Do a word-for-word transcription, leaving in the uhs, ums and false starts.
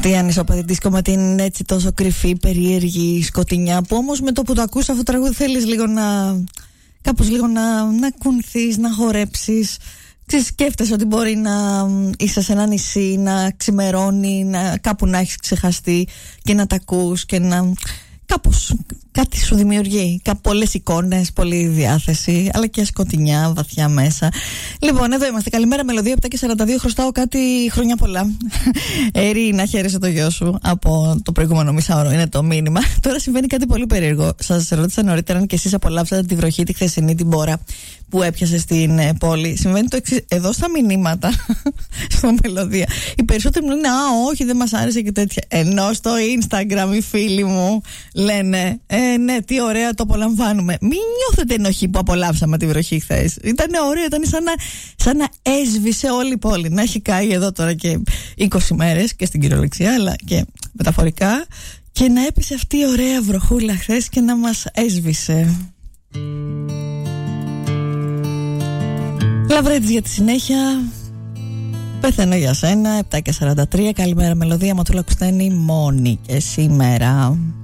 Αυτή η ανισόπεδη δίσκο με την έτσι τόσο κρυφή, περίεργη σκοτεινιά, που όμως με το που το ακούς αυτό το τραγούδι θέλεις λίγο να, κάπως λίγο να, να κουνηθείς, να χορέψεις. Σκέφτεσαι ότι μπορεί να είσαι σε ένα νησί, να ξημερώνει, να, κάπου να έχεις ξεχαστεί και να τα ακούς και να κάπως κάτι σου δημιουργεί. Πολλές εικόνες, πολλή διάθεση, αλλά και σκοτεινιά βαθιά μέσα. Λοιπόν, εδώ είμαστε. Καλημέρα, Μελωδία, επτά και σαράντα δύο. Χρωστάω κάτι χρόνια πολλά. Έρη, να χαίρεσαι το γιο σου από το προηγούμενο μισάωρο. Είναι το μήνυμα. Τώρα συμβαίνει κάτι πολύ περίεργο. Σας ρώτησα νωρίτερα αν και εσείς απολαύσατε τη βροχή τη χθεσινή, την μπόρα που έπιασε στην ε, πόλη. Συμβαίνει το εξής. Εδώ στα μηνύματα, στο Μελωδία, οι περισσότεροι μου λένε α, όχι, δεν μας άρεσε και τέτοια. Ενώ στο Instagram οι φίλοι μου λένε ε, ναι, τι ωραία, το απολαμβάνουμε. Μην νιώθετε ενοχή που απολαύσαμε τη βροχή χθες. Ήταν ωραίο, ήταν σαν να, σαν να έσβησε όλη η πόλη. Να έχει καεί εδώ τώρα και είκοσι μέρες και στην κυριολεξία, αλλά και μεταφορικά. Και να έπεσε αυτή η ωραία βροχούλα χθες και να μας έσβησε. Λαβρέτης για τη συνέχεια. Πεθαίνω για σένα. Επτά και σαράντα τρία. Καλημέρα, Μελωδία. Ματούλα Κουστένη μόνη και σήμερα.